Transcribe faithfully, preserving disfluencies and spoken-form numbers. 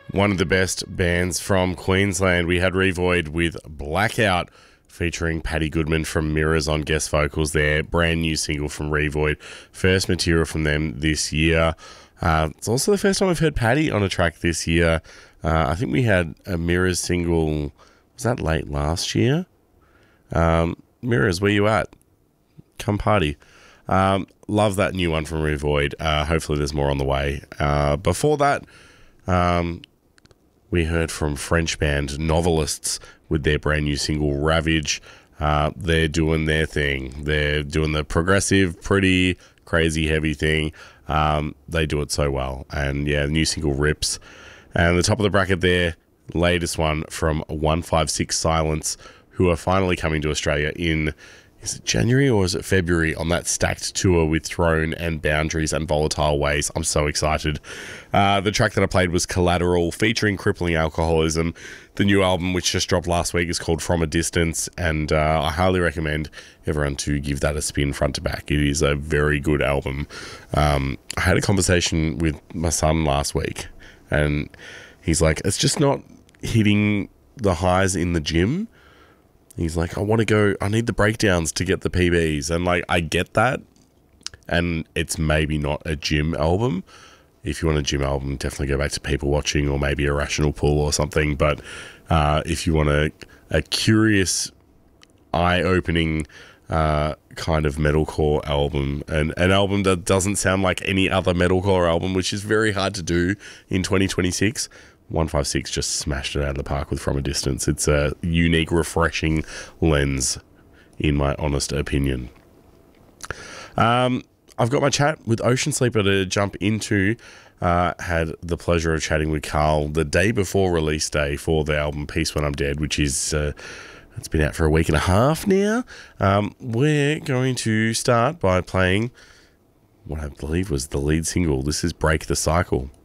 One of the best bands from Queensland. We had Revoid with Blackout, featuring Paddy Goodman from Mirrors on guest vocals there. Brand new single from Revoid. First material from them this year. Uh, it's also the first time I've heard Paddy on a track this year. Uh, I think we had a Mirrors single, was that late last year? Um, Mirrors, where you at? Come party. Um, love that new one from Revoid. Uh, hopefully there's more on the way. Uh, before that, um, we heard from French band Novelists with their brand new single Ravage. Uh, they're doing their thing. They're doing the progressive, pretty crazy, heavy thing. Um, they do it so well. And yeah, the new single rips. And the top of the bracket there, latest one from one five six Silence, who are finally coming to Australia in, is it January or is it February, on that stacked tour with Throne and Boundaries and Volatile Ways. I'm so excited. Uh, the track that I played was Collateral, featuring Crippling Alcoholism. The new album, which just dropped last week, is called From a Distance, and uh, I highly recommend everyone to give that a spin front to back. It is a very good album. Um, I had a conversation with my son last week, and he's like, it's just not hitting the highs in the gym. He's like, I want to go, I need the breakdowns to get the P Bs. And like, I get that. And it's maybe not a gym album. If you want a gym album, definitely go back to People Watching or maybe Irrational Pull or something. But uh, if you want a, a curious, eye-opening uh, kind of metalcore album, and an album that doesn't sound like any other metalcore album, which is very hard to do in twenty twenty-six, one five six just smashed it out of the park with From a Distance. It's a unique, refreshing lens, in my honest opinion. Um, I've got my chat with Ocean Sleeper to jump into. Uh, had the pleasure of chatting with Carl the day before release day for the album Peace When I'm Dead, which is, uh, it's been out for a week and a half now. Um, we're going to start by playing what I believe was the lead single. This is Break the Cycle.